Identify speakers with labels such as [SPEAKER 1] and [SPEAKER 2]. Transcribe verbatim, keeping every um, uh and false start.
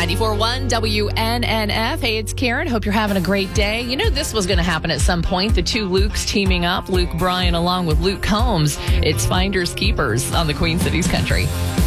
[SPEAKER 1] ninety-four point one W N N F. Hey, it's Karen. Hope you're having a great day. You know this was going to happen at some point. The two Lukes teaming up, Luke Bryan along with Luke Combs. It's Finders Keepers on the Queen Cities Country.